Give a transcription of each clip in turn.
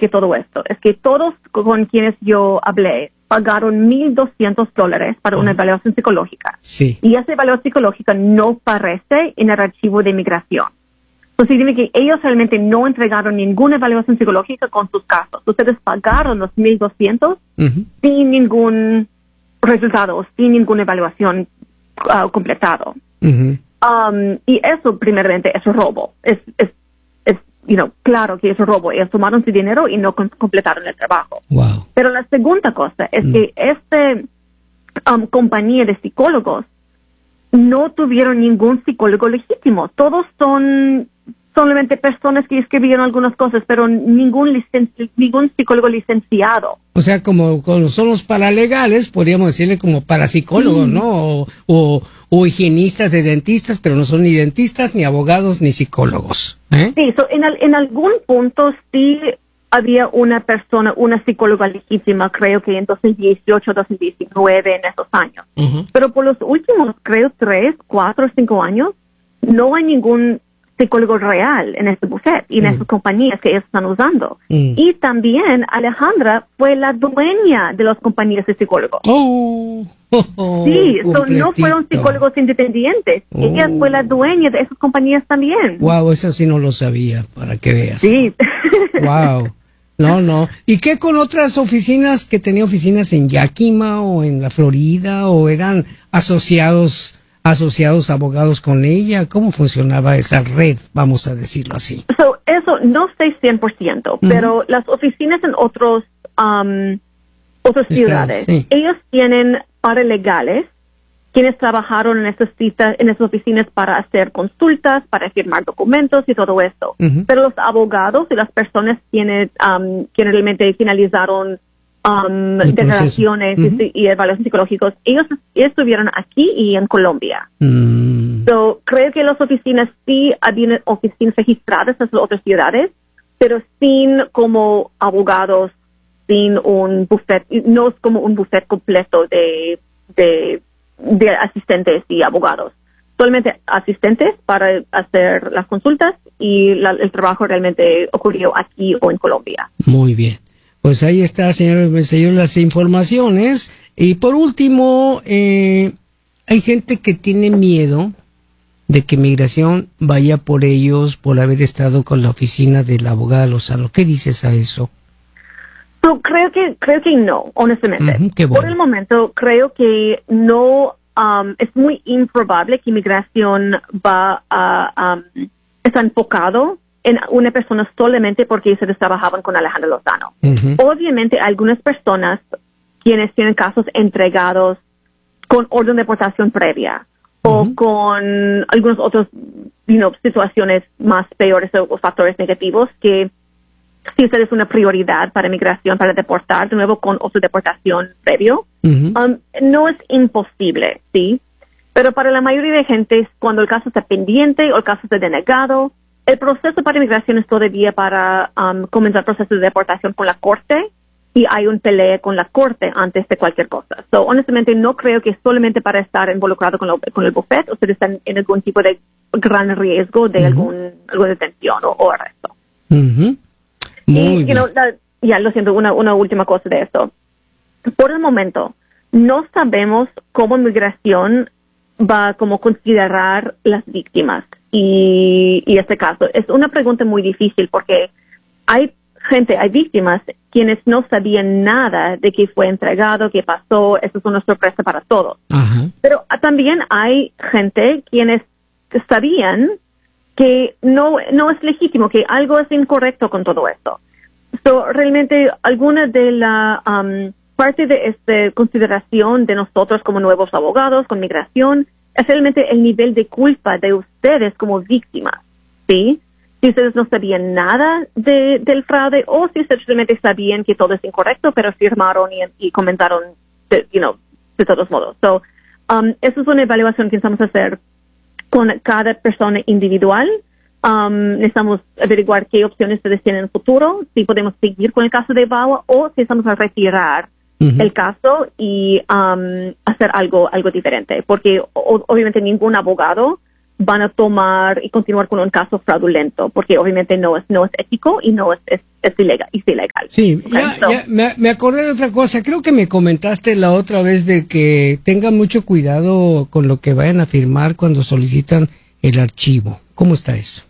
que todo esto, es que todos con quienes yo hablé pagaron $1,200 para una evaluación psicológica. Sí. Y esa evaluación psicológica no aparece en el archivo de inmigración. Eso significa que ellos realmente no entregaron ninguna evaluación psicológica con sus casos. Ustedes pagaron los $1,200 sin ningún resultado, sin ninguna evaluación completado. Y eso, primeramente, es robo. Es claro que es robo. Ellos tomaron su dinero y no completaron el trabajo. Wow. Pero la segunda cosa es que compañía de psicólogos no tuvieron ningún psicólogo legítimo. Todos son solamente personas que escribieron algunas cosas, pero ningún psicólogo licenciado. O sea, como son los paralegales, podríamos decirle como parapsicólogos, ¿no? O higienistas de dentistas, pero no son ni dentistas, ni abogados, ni psicólogos. Sí, en algún punto sí había una psicóloga legítima, creo que en 2018, 2019, en esos años. Pero por los últimos, creo, 3, 4, 5 años, no hay ningún psicólogo real en este buffet y en esas compañías que ellos están usando. Y también Alejandra fue la dueña de las compañías de psicólogos. Sí, no fueron psicólogos independientes. Ella fue la dueña de esas compañías también. Wow, eso sí no lo sabía, para que veas. Sí. Wow. No. ¿Y qué con otras oficinas que tenían oficinas en Yakima o en la Florida o eran asociados abogados con ella? ¿Cómo funcionaba esa red, vamos a decirlo así? Eso no sé 100%, pero las oficinas en otras ciudades, sí. Ellos tienen paralegales quienes trabajaron en esas oficinas para hacer consultas, para firmar documentos y todo esto. Pero los abogados y las personas quienes realmente finalizaron declaraciones y evaluaciones psicológicos, ellos estuvieron aquí y en Colombia. Creo que las oficinas sí habían oficinas registradas en las otras ciudades, pero sin como abogados, sin un buffet, no es como un buffet completo de asistentes y abogados. Solamente asistentes para hacer las consultas y el trabajo realmente ocurrió aquí o en Colombia. Muy bien. Pues ahí está, señor Belcellor, las informaciones. Y por último, hay gente que tiene miedo de que Migración vaya por ellos por haber estado con la oficina de la abogada Lozano. ¿Qué dices a eso? Creo que no, honestamente. Qué bueno. Por el momento, creo que no, es muy improbable que Migración está enfocado en una persona solamente porque ustedes trabajaban con Alejandra Lozano. Obviamente, algunas personas quienes tienen casos entregados con orden de deportación previa o con algunas otras situaciones más peores o factores negativos que si usted es una prioridad para migración, para deportar, de nuevo con otra deportación previo, no es imposible, ¿sí? Pero para la mayoría de gente, cuando el caso está pendiente o el caso está denegado, el proceso para inmigración es todavía para comenzar el proceso de deportación con la corte y hay un pelea con la corte antes de cualquier cosa. Honestamente, no creo que solamente para estar involucrado con el buffet, ustedes están en algún tipo de gran riesgo de alguna detención o arresto. Muy bien. Lo siento, una última cosa de esto. Por el momento, no sabemos cómo migración va a considerar las víctimas y este caso. Es una pregunta muy difícil porque hay víctimas quienes no sabían nada de qué fue entregado, qué pasó. Eso es una sorpresa para todos. Pero también hay gente quienes sabían que no es legítimo, que algo es incorrecto con todo esto. Realmente, alguna de la parte de esta consideración de nosotros como nuevos abogados con migración es realmente el nivel de culpa de ustedes como víctimas, ¿sí? Si ustedes no sabían nada del fraude o si ustedes realmente sabían que todo es incorrecto, pero firmaron y comentaron, de todos modos. Eso es una evaluación que necesitamos hacer con cada persona individual. Necesitamos averiguar qué opciones ustedes tienen en el futuro, si podemos seguir con el caso de Bawa o si estamos a retirar el caso y hacer algo diferente. Porque obviamente ningún abogado van a tomar y continuar con un caso fraudulento, porque obviamente no es ético y no es ilegal. Sí, Okay, me acordé de otra cosa. Creo que me comentaste la otra vez de que tengan mucho cuidado con lo que vayan a firmar cuando solicitan el archivo. ¿Cómo está eso?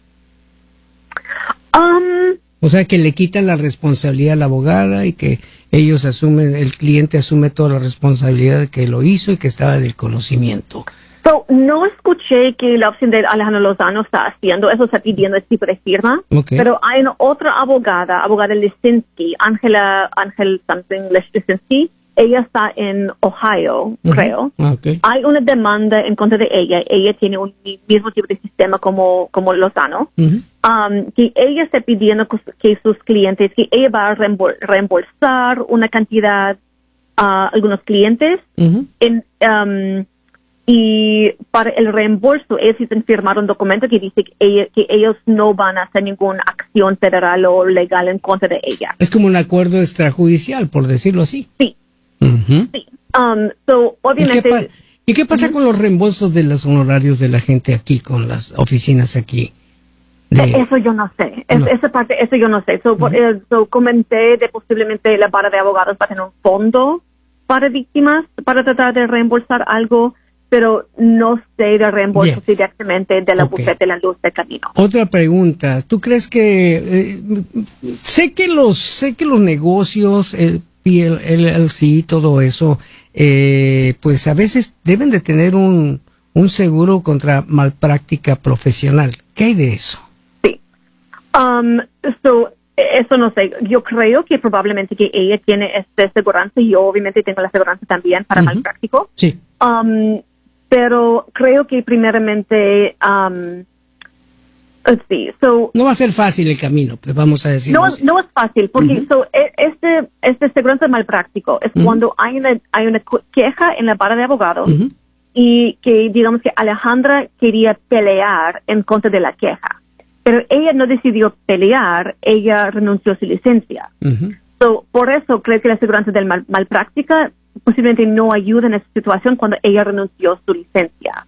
O sea, que le quitan la responsabilidad a la abogada y que ellos asumen, el cliente asume toda la responsabilidad de que lo hizo y que estaba del conocimiento. No escuché que la opción de Alejandro Lozano está haciendo eso, está pidiendo ese tipo de firma, pero hay una otra abogada Lisinski, Ángel something Lisinski. Ella está en Ohio, creo. Okay. Hay una demanda en contra de ella. Ella tiene un mismo tipo de sistema como Lozano. Que ella está pidiendo que sus clientes, que ella va a reembolsar una cantidad a algunos clientes. Y para el reembolso, ellos dicen firmar un documento que dice que ellos no van a hacer ninguna acción federal o legal en contra de ella. Es como un acuerdo extrajudicial, por decirlo así. Sí. Sí. Obviamente. ¿Y qué pasa con los reembolsos de los honorarios de la gente aquí, con las oficinas aquí? Eso yo no sé. Esa parte, eso yo no sé. Comenté de posiblemente la barra de abogados va a tener un fondo para víctimas para tratar de reembolsar algo, pero no sé de reembolsos directamente de la bufete de la luz del camino. Otra pregunta. ¿Tú crees que sé que los negocios, el LLC, todo eso, pues a veces deben de tener un seguro contra malpráctica profesional? ¿Qué hay de eso? Sí. Eso no sé. Yo creo que probablemente que ella tiene esta aseguranza y yo obviamente tengo la aseguranza también para malpráctico. Sí. Pero creo que primeramente, no va a ser fácil el camino, pues vamos a decir. No es fácil, porque este aseguranza de malpráctico es cuando hay una queja en la barra de abogados y que digamos que Alejandra quería pelear en contra de la queja, pero ella no decidió pelear, ella renunció a su licencia. Por eso creo que la aseguranza de malpráctica posiblemente no ayuda en esa situación cuando ella renunció a su licencia.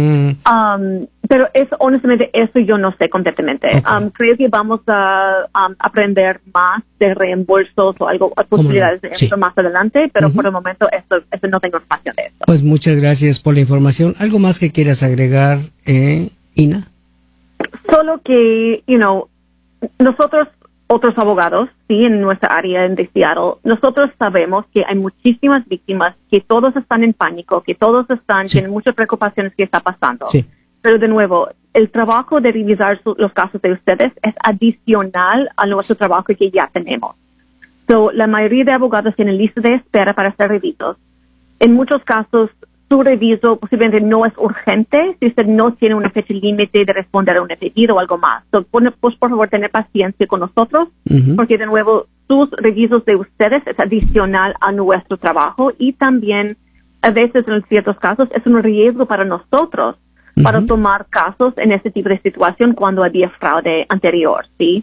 Pero honestamente, eso yo no sé completamente. Creo que vamos a aprender más de reembolsos o algo, posibilidades de esto más adelante, pero por el momento eso no tengo información de eso. Pues muchas gracias por la información. ¿Algo más que quieras agregar, Ina? Solo que, nosotros, otros abogados, sí, en nuestra área de Seattle, nosotros sabemos que hay muchísimas víctimas, que todos están en pánico, que todos tienen muchas preocupaciones que está pasando. Sí. Pero de nuevo, el trabajo de revisar los casos de ustedes es adicional a nuestro trabajo que ya tenemos. La mayoría de abogados tienen lista de espera para hacer revisos. En muchos casos, su reviso posiblemente no es urgente si usted no tiene una fecha límite de responder a un pedido o algo más. Pues por favor, tener paciencia con nosotros, porque de nuevo, sus revisos de ustedes es adicional a nuestro trabajo y también, a veces en ciertos casos, es un riesgo para nosotros para tomar casos en este tipo de situación cuando había fraude anterior, ¿sí?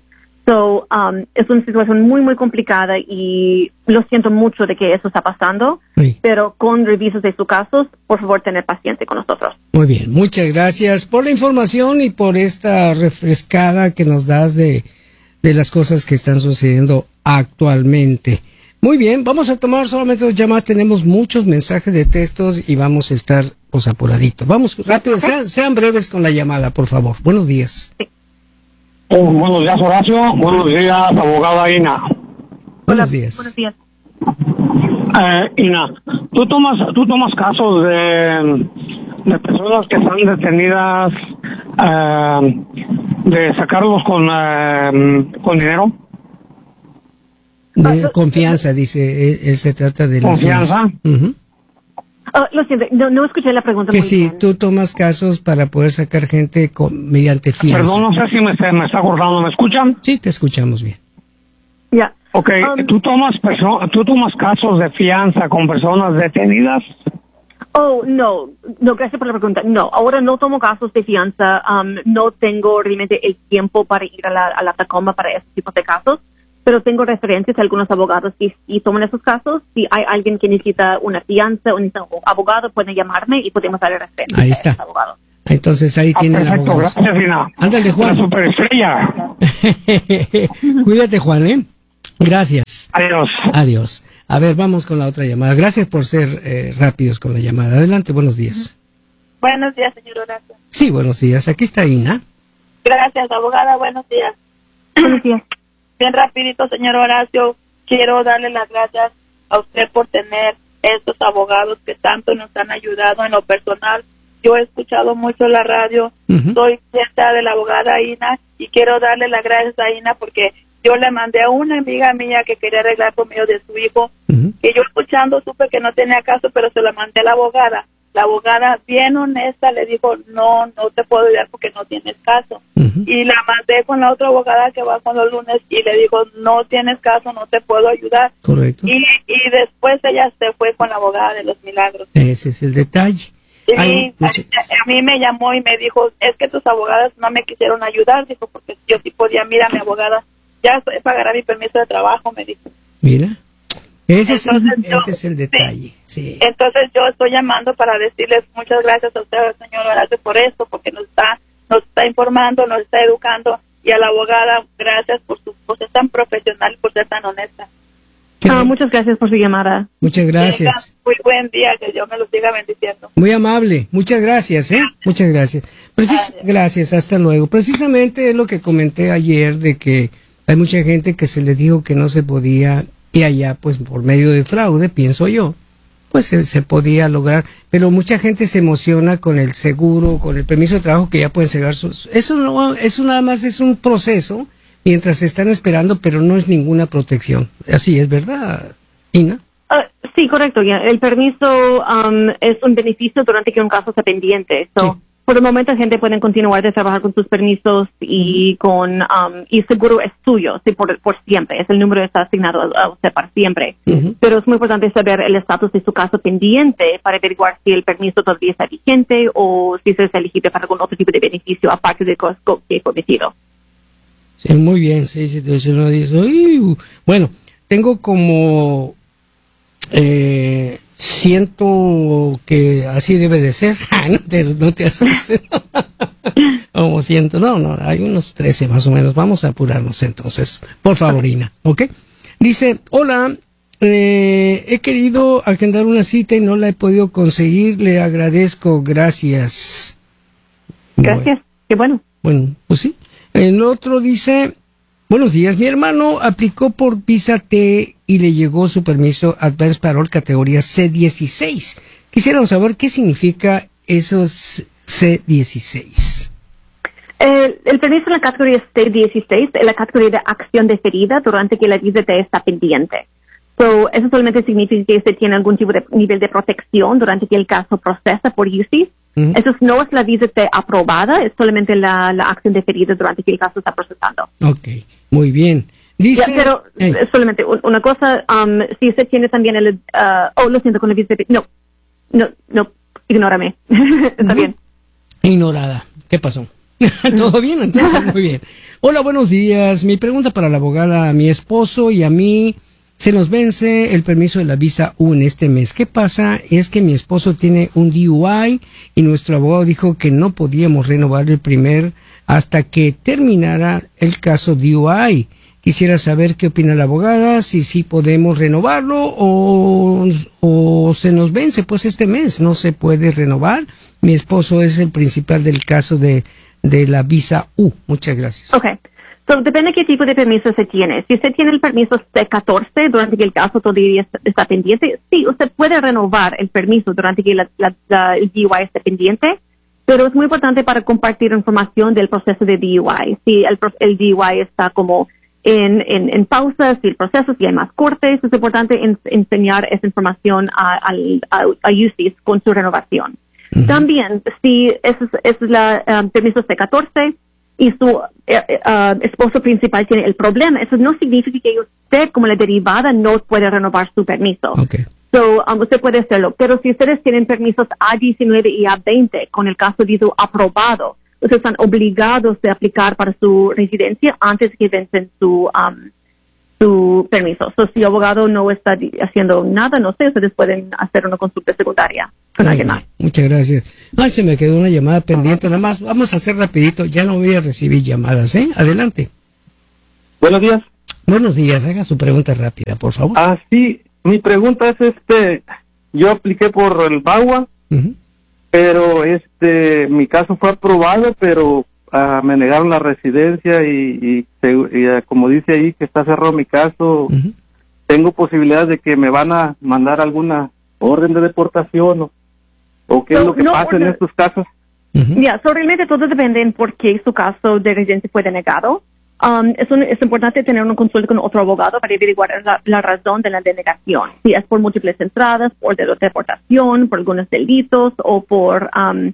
Es una situación muy, muy complicada y lo siento mucho de que eso está pasando, pero con revisos de sus casos, por favor, tener paciencia con nosotros. Muy bien, muchas gracias por la información y por esta refrescada que nos das de las cosas que están sucediendo actualmente. Muy bien, vamos a tomar solamente 2 llamadas, tenemos muchos mensajes de textos y vamos a estar apuraditos. Vamos rápido, sean breves con la llamada, por favor. Buenos días. Sí. Buenos días, Horacio. Buenos días, abogada Ina. Buenos días. Buenos días. Ina, tú tomas casos de personas que están detenidas, de sacarlos con dinero. De confianza, dice, él se trata de confianza. Lo siento, no escuché la pregunta. Que si tú tomas casos para poder sacar gente mediante fianza. Perdón, no sé si me está cortando, ¿me escuchan? Sí, te escuchamos bien. Ya. Okay, ¿tú tomas casos de fianza con personas detenidas? No, gracias por la pregunta. No, ahora no tomo casos de fianza. No tengo realmente el tiempo para ir a la Tacoma para ese tipo de casos. Pero tengo referencias a algunos abogados que sí toman esos casos. Si hay alguien que necesita una fianza o necesita un abogado, pueden llamarme y podemos darle referencia. Ahí está. A ese abogado. Entonces ahí tienen Perfecto, abogados. gracias, Ina. Ándale, La Juan. superestrella. Cuídate, Juan, ¿eh? Gracias. Adiós. Adiós. A ver, vamos con la otra llamada. Gracias por ser rápidos con la llamada. Adelante, buenos días. Buenos días, señor Horacio. Sí, buenos días. Aquí está Ina. Gracias, abogada. Buenos días. Buenos días. Bien rapidito, señor Horacio. Quiero darle las gracias a usted por tener estos abogados que tanto nos han ayudado en lo personal. Yo he escuchado mucho la radio. Soy clienta de la abogada Ina y quiero darle las gracias a Ina porque yo le mandé a una amiga mía que quería arreglar conmigo de su hijo, que yo escuchando supe que no tenía caso, pero se la mandé a la abogada. La abogada, bien honesta, le dijo, no te puedo ayudar porque no tienes caso. Y la mandé con la otra abogada que va con los lunes y le dijo, no tienes caso, no te puedo ayudar. Correcto. Y después ella se fue con la abogada de los milagros. Ese es el detalle. Y a mí me llamó y me dijo, es que tus abogadas no me quisieron ayudar, dijo, porque yo sí podía, mira, mi abogada, ya pagará mi permiso de trabajo, me dijo. Mira, ese es el sí. detalle. Sí. Entonces yo estoy llamando para decirles muchas gracias a usted, señor Horacio, por esto, porque nos está informando, nos está educando, y a la abogada, gracias por ser tan profesional y por ser tan honesta. Muchas gracias por su llamada. Muchas gracias. Muy buen día, que Dios me lo siga bendiciendo. Muy amable. Muchas gracias, ¿eh? Muchas gracias. Gracias, hasta luego. Precisamente es lo que comenté ayer, de que hay mucha gente que se le dijo que no se podía, y allá, pues, por medio de fraude, pienso yo, pues se podía lograr, pero mucha gente se emociona con el seguro, con el permiso de trabajo, que ya pueden cegar sus... Eso nada más es un proceso mientras se están esperando, pero no es ninguna protección. Así es, ¿verdad, Ina? Sí, correcto. El permiso es un beneficio durante que un caso está pendiente. Sí. Por el momento, la gente puede continuar de trabajar con sus permisos y y seguro es suyo, sí, por siempre. Es el número está asignado a usted para siempre. Pero es muy importante saber el estatus de su caso pendiente para averiguar si el permiso todavía está vigente o si se es elegible para algún otro tipo de beneficio aparte del costo que he cometido. Sí, muy bien, 67810. Bueno, tengo como siento que así debe de ser. No te asustes. Como siento, no, hay unos 13 más o menos. Vamos a apurarnos entonces. Por favor, Ina, ¿ok? Dice, hola, he querido agendar una cita y no la he podido conseguir. Le agradezco, gracias. Gracias, qué bueno. Bueno, pues sí. El otro dice, buenos días, mi hermano aplicó por Visa T y le llegó su permiso Advance Parole categoría C16. Quisiéramos saber qué significa esos C16. El permiso en la categoría C16 es la categoría de acción deferida durante que la visa T está pendiente. Eso solamente significa que se tiene algún tipo de nivel de protección durante que el caso procesa por UCIS. Eso no es la visa T aprobada, es solamente la acción deferida durante que el caso está procesando. Ok, muy bien. Dice, pero solamente una cosa, si usted tiene también lo siento con la visa T, no, ignórame, está bien. Ignorada, ¿qué pasó? ¿Todo bien? Entonces, muy bien. Hola, buenos días. Mi pregunta para la abogada, a mi esposo y a mí se nos vence el permiso de la visa U en este mes. ¿Qué pasa? Es que mi esposo tiene un DUI y nuestro abogado dijo que no podíamos renovar el primer hasta que terminara el caso DUI. Quisiera saber qué opina la abogada, si sí podemos renovarlo o se nos vence, pues este mes no se puede renovar. Mi esposo es el principal del caso de la visa U. Muchas gracias. Okay. Depende de qué tipo de permiso se tiene. Si usted tiene el permiso C14 durante que el caso todavía está pendiente, sí, usted puede renovar el permiso durante que el DUI esté pendiente, pero es muy importante para compartir información del proceso de DUI. Si el DUI está como en pausa, si el proceso, si hay más cortes, es importante enseñar esa información a UCIS con su renovación. También, si es la permiso C14, y su esposo principal tiene el problema, eso no significa que usted como la derivada no puede renovar su permiso. Okay. Usted puede hacerlo, pero si ustedes tienen permisos A19 y A20 con el caso de aprobado, ustedes están obligados de aplicar para su residencia antes que vencen su permiso. Si el abogado no está haciendo nada, no sé, ustedes pueden hacer una consulta secundaria. con alguien más. Muchas gracias. Ay, se me quedó una llamada pendiente. Nada más, vamos a hacer rapidito. Ya no voy a recibir llamadas, ¿eh? Adelante. Buenos días. Buenos días. Haga su pregunta rápida, por favor. Sí, mi pregunta es, yo apliqué por el BAGUA, pero mi caso fue aprobado, pero me negaron la residencia y como dice ahí que está cerrado mi caso, tengo posibilidad de que me van a mandar alguna orden de deportación o qué es lo que pasa en estos casos. Realmente todo depende en por qué su caso de residencia fue denegado. Es importante tener una consulta con otro abogado para averiguar la razón de la denegación. Si es por múltiples entradas, por deportación, por algunos delitos o por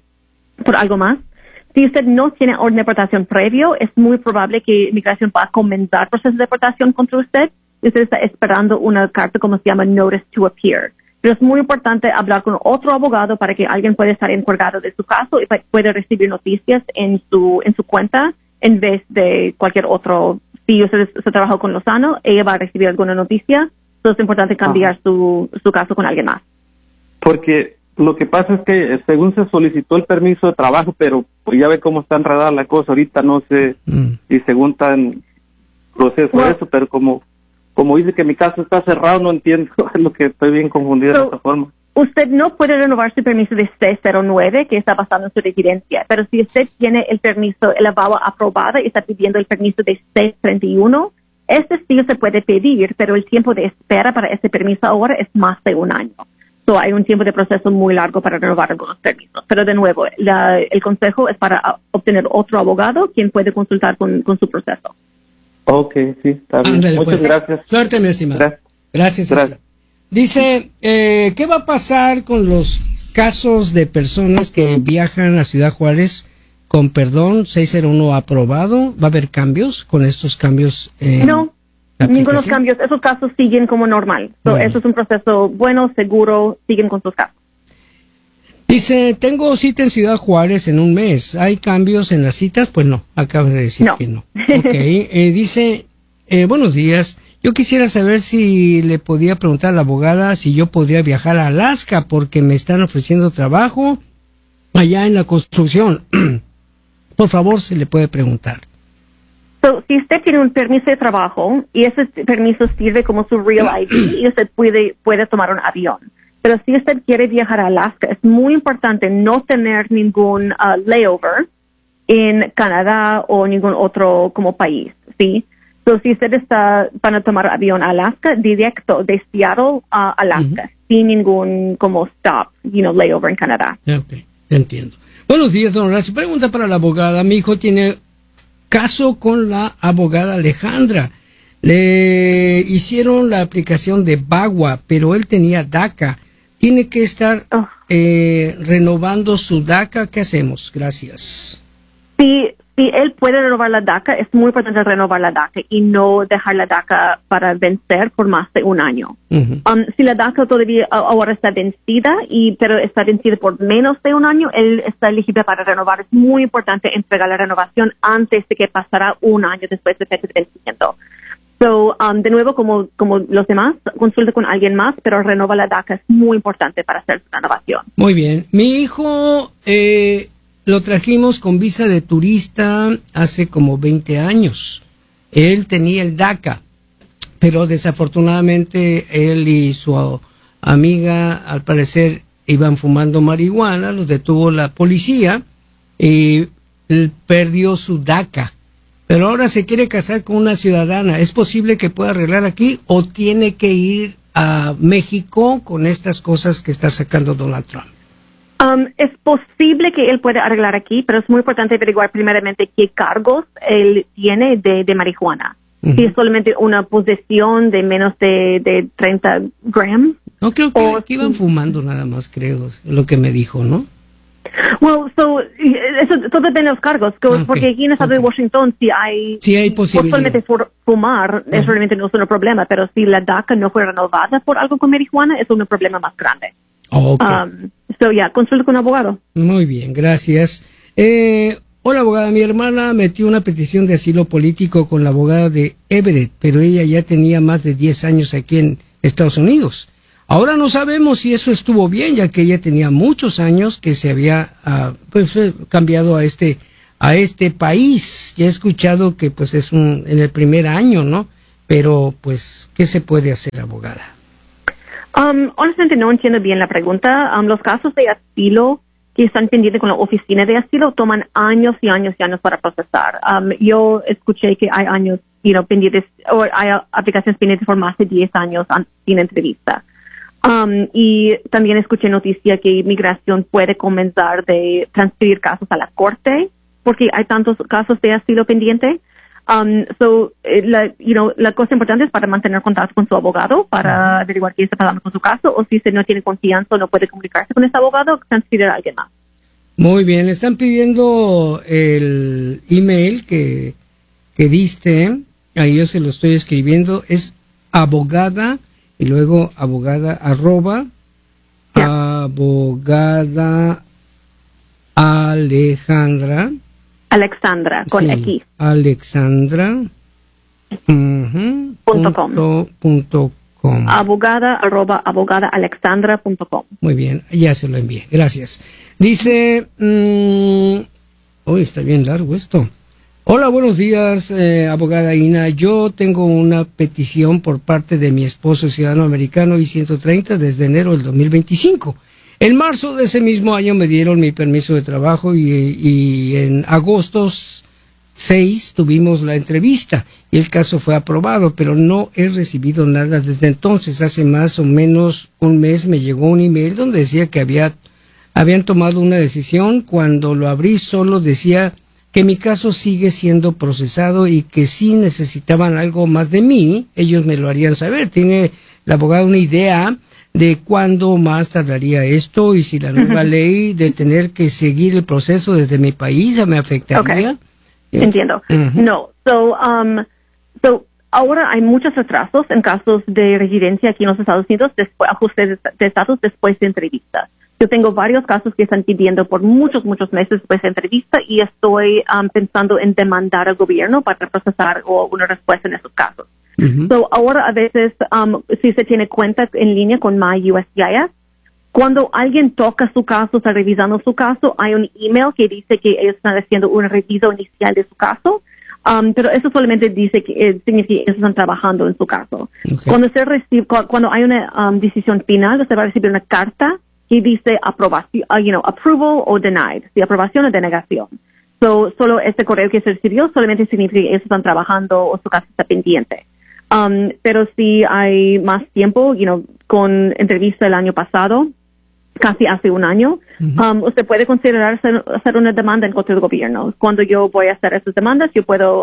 algo más. Si usted no tiene orden de deportación previo, es muy probable que Inmigración va a comenzar proceso de deportación contra usted. Usted está esperando una carta como se llama Notice to Appear. Pero es muy importante hablar con otro abogado para que alguien pueda estar encargado de su caso y pueda recibir noticias en su cuenta en vez de cualquier otro. Si usted se trabajó con Lozano, ella va a recibir alguna noticia. Entonces es importante cambiar su caso con alguien más. Porque lo que pasa es que según se solicitó el permiso de trabajo, pero pues ya ve cómo está enredada la cosa ahorita, no sé si según está en proceso eso, pero como dice que mi caso está cerrado, no entiendo, es lo que estoy bien confundido de esta forma. Usted no puede renovar su permiso de C09 que está basado en su residencia, pero si usted tiene el permiso, el BAGUA aprobada y está pidiendo el permiso de C31, sí se puede pedir, pero el tiempo de espera para ese permiso ahora es más de un año. Hay un tiempo de proceso muy largo para renovar algunos permisos. Pero de nuevo, el consejo es para obtener otro abogado quien puede consultar con su proceso. Ok, sí, está bien. Ándale, Muchas pues. gracias. Suerte, mi estimado. Gracias. Dice, ¿qué va a pasar con los casos de personas que viajan a Ciudad Juárez con perdón 601 aprobado? ¿Va a haber cambios con estos cambios? No. Ningunos cambios, esos casos siguen como normal. Eso es un proceso bueno, seguro, siguen con sus casos. Dice, tengo cita en Ciudad Juárez en un mes. ¿Hay cambios en las citas? Pues no, acaba de decir que no. Okay. Dice, buenos días. Yo quisiera saber si le podía preguntar a la abogada si yo podría viajar a Alaska porque me están ofreciendo trabajo allá en la construcción. Por favor, se le puede preguntar. Si usted tiene un permiso de trabajo y ese permiso sirve como su Real ID y usted puede tomar un avión. Pero si usted quiere viajar a Alaska, es muy importante no tener ningún layover en Canadá o ningún otro como país, ¿sí? Si usted van a tomar avión a Alaska, directo de Seattle a Alaska, sin ningún como stop, layover en Canadá. Ok, entiendo. Buenos días, don Horacio. Pregunta para la abogada. Mi hijo tiene caso con la abogada Alejandra. Le hicieron la aplicación de BAGUA, pero él tenía DACA. Tiene que estar renovando su DACA. ¿Qué hacemos? Gracias. Si él puede renovar la DACA, es muy importante renovar la DACA y no dejar la DACA para vencer por más de un año. Si la DACA todavía ahora está vencida, pero está vencida por menos de un año, él está elegible para renovar. Es muy importante entregar la renovación antes de que pasará un año después de fecha de vencimiento. De nuevo, como los demás, consulta con alguien más, pero renova la DACA. Es muy importante para hacer su renovación. Muy bien. Mi hijo lo trajimos con visa de turista hace como 20 años. Él tenía el DACA, pero desafortunadamente él y su amiga, al parecer, iban fumando marihuana, los detuvo la policía y él perdió su DACA. Pero ahora se quiere casar con una ciudadana. ¿Es posible que pueda arreglar aquí o tiene que ir a México con estas cosas que está sacando Donald Trump? Es posible que él pueda arreglar aquí, pero es muy importante averiguar primeramente qué cargos él tiene de marihuana. Si es solamente una posesión de menos de 30 gramos. No, creo que iban fumando nada más, creo, lo que me dijo, ¿no? Eso todo depende de los cargos, porque aquí en el estado de Washington si hay posibilidad. Solamente por fumar, eso realmente no es un problema, pero si la DACA no fue renovada por algo con marihuana, es un problema más grande. Consulta con un abogado. Muy bien, gracias. Hola, abogada. Mi hermana metió una petición de asilo político con la abogada de Everett, pero ella ya tenía más de 10 años aquí en Estados Unidos. Ahora no sabemos si eso estuvo bien, ya que ella tenía muchos años que se había cambiado a este país. Ya he escuchado que pues es en el primer año, ¿no? Pero pues, ¿qué se puede hacer, abogada? Honestamente no entiendo bien la pregunta. Los casos de asilo que están pendientes con la oficina de asilo toman años y años y años para procesar. Yo escuché que hay años, pendientes, o hay aplicaciones pendientes por más de 10 años sin entrevista. Y también escuché noticia que inmigración puede comenzar de transferir casos a la corte porque hay tantos casos de asilo pendiente. La cosa importante es para mantener contacto con su abogado para averiguar qué está pasando con su caso, o si usted no tiene confianza o no puede comunicarse con ese abogado, transferir a alguien más. Muy bien, están pidiendo el email que diste, ahí yo se lo estoy escribiendo, es abogada y luego abogada @ abogada Alejandra con sí, X. Alexandra .com. Abogada @ abogadaalexandra.com. Muy bien, ya se lo envié, gracias. Dice, está bien largo esto. Hola, buenos días, abogada Ina. Yo tengo una petición por parte de mi esposo ciudadano americano I-130 desde enero del 2025. En marzo de ese mismo año me dieron mi permiso de trabajo y en agosto 6 tuvimos la entrevista y el caso fue aprobado, pero no he recibido nada desde entonces. Hace más o menos un mes me llegó un email donde decía que habían tomado una decisión. Cuando lo abrí solo decía que mi caso sigue siendo procesado y que si necesitaban algo más de mí, ellos me lo harían saber. ¿Tiene la abogada una idea de cuándo más tardaría esto y si la nueva ley de tener que seguir el proceso desde mi país me afectaría? Okay. Entiendo. No. So, ahora hay muchos retrasos en casos de residencia aquí en los Estados Unidos, ajustes de estatus después de entrevistas. Yo tengo varios casos que están pidiendo por muchos meses después de entrevista y estoy pensando en demandar al gobierno para procesar una respuesta en esos casos. So, ahora a veces, si se tiene cuenta en línea con MyUSCIS, cuando alguien toca su caso, está revisando su caso, hay un email que dice que ellos están haciendo un reviso inicial de su caso, pero eso solamente dice que significa que ellos están trabajando en su caso. Okay. Cuando hay una decisión final, usted va a recibir una carta que dice aprobación, approval o denied, si aprobación o denegación. So, solo este correo que se recibió solamente significa que ellos están trabajando o su caso está pendiente. Pero si hay más tiempo, con entrevista el año pasado, casi hace un año, usted puede considerar hacer una demanda en contra del gobierno. Cuando yo voy a hacer esas demandas, yo puedo,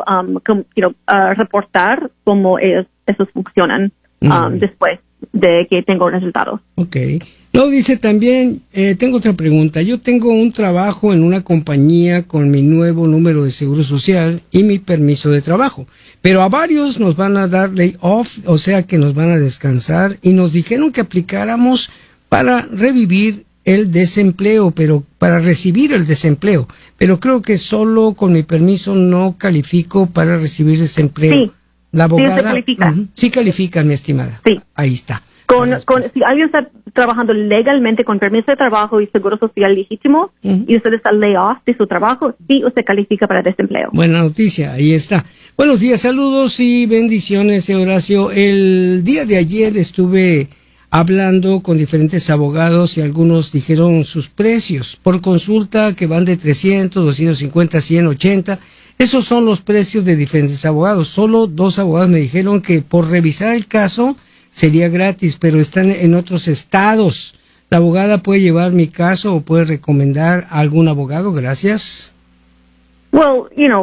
reportar cómo esos funcionan después de que tengo resultados. Okay. Luego dice también, tengo otra pregunta. Yo tengo un trabajo en una compañía con mi nuevo número de seguro social y mi permiso de trabajo, pero a varios nos van a dar lay off, o sea que nos van a descansar, y nos dijeron que aplicáramos para revivir el desempleo, pero para recibir el desempleo, pero creo que solo con mi permiso no califico para recibir desempleo. Sí. La abogada sí, califica. Sí califica, mi estimada. Sí. Ahí está. Si alguien está trabajando legalmente con permiso de trabajo y seguro social legítimo y usted está lay off de su trabajo, sí, usted califica para desempleo. Buena noticia, ahí está. Buenos días, saludos y bendiciones, Horacio. El día de ayer estuve hablando con diferentes abogados y algunos dijeron sus precios por consulta que van de 300, 250, 180. Esos son los precios de diferentes abogados. Solo 2 abogados me dijeron que por revisar el caso sería gratis, pero están en otros estados. ¿La abogada puede llevar mi caso o puede recomendar a algún abogado? Gracias. Well,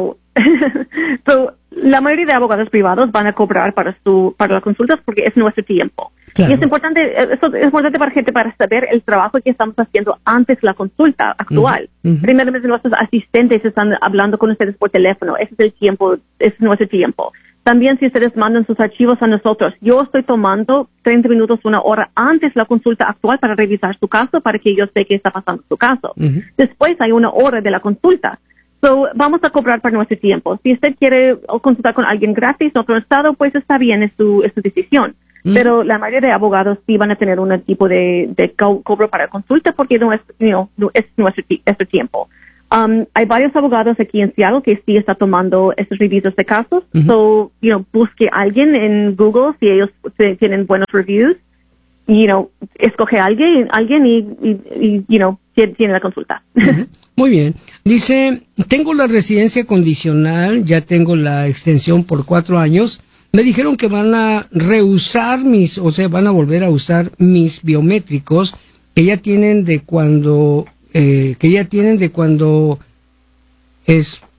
so, la mayoría de abogados privados van a cobrar para las consultas porque es nuestro tiempo. Claro. Y es importante para gente para saber el trabajo que estamos haciendo antes de la consulta actual. Primeramente, nuestros asistentes están hablando con ustedes por teléfono. Ese es el tiempo, ese es nuestro tiempo. También si ustedes mandan sus archivos a nosotros, yo estoy tomando 30 minutos, 1 hora antes de la consulta actual para revisar su caso, para que yo sé qué está pasando en su caso. Después hay 1 hora de la consulta. So, vamos a cobrar por nuestro tiempo. Si usted quiere consultar con alguien gratis en otro estado, pues está bien, es su decisión. pero la mayoría de abogados sí van a tener un tipo de cobro para consulta porque no es, no es nuestro tiempo. Hay varios abogados aquí en Seattle que sí están tomando estos reviews de casos. So, busque a alguien en Google si ellos tienen buenos reviews. Escoge a alguien y tiene la consulta. Muy bien. Dice, tengo la residencia condicional, ya tengo la extensión por 4 años. Me dijeron que van a rehusar van a volver a usar mis biométricos que ya tienen de cuando